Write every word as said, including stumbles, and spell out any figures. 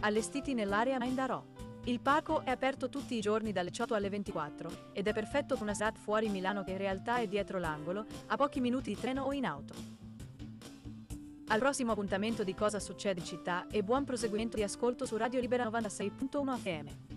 allestiti nell'area Mindarò. Il parco è aperto tutti i giorni dalle diciotto alle ventiquattro ed è perfetto per una serata fuori Milano che in realtà è dietro l'angolo, a pochi minuti di treno o in auto. Al prossimo appuntamento di Cosa succede in città e buon proseguimento di ascolto su Radio Libera novantasei punto uno F M.